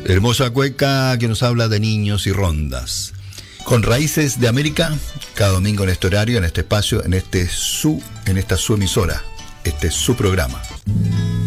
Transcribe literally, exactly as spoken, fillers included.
Hermosa cueca que nos habla de niños y rondas. Con Raíces de América, cada domingo en este horario, en este espacio, en este su, en esta su emisora. Este es su programa.